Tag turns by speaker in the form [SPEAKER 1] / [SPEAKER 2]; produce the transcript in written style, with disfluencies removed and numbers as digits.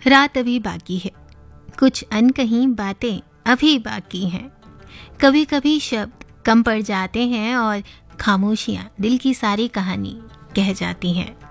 [SPEAKER 1] रात अभी बाकी है, कुछ अनकही बातें अभी बाकी हैं। कभी कभी शब्द कम पड़ जाते हैं और खामोशियाँ दिल की सारी कहानी कह जाती हैं।